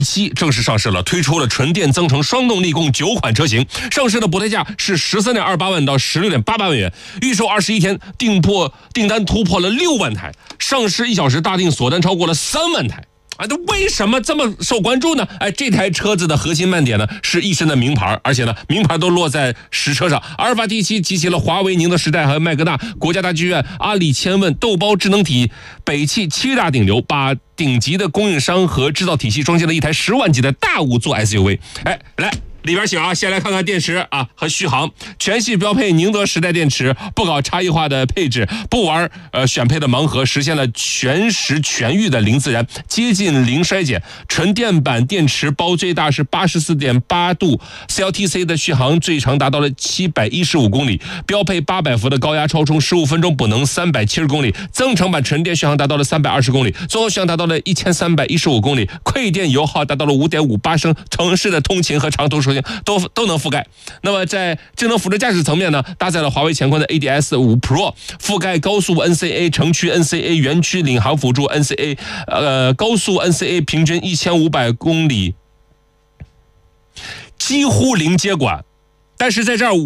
7正式上市了，推出了纯电增程双动力共9款车型，上市的补贴价是13.28万到16.88万元，预售21天订单突破了6万台，上市1小时大订锁单超过了3万台。这为什么这么受关注呢？这台车子的核心卖点呢是一身的名牌，而且呢名牌都落在实车上。阿尔法 D7 集齐了华为、宁德时代和麦格纳、国家大剧院、阿里千问、豆包智能体、北汽7大顶流，把顶级的供应商和制造体系装进了一台10万级的大5座 SUV。来。里边请先来看看电池和续航，全系标配宁德时代电池，不搞差异化的配置，不玩选配的盲盒，实现了全时全域的零自燃，接近零衰减。纯电版电池包最大是 84.8 度 CLTC 的续航最长达到了715公里，标配800伏的高压超充，15分钟补能370公里。增程版纯电续航达到了320公里，综合续航达到了1315公里，馈电油耗达到了5.58升，城市的通勤和长途出行都能覆盖。那么在智能辅助驾驶层面呢，搭载了华为乾坤的 ADS 5 Pro， 覆盖高速 NCA、城区 NCA、园区领航辅助 NCA， 高速 NCA 平均1500公里，几乎零接管。但是在这儿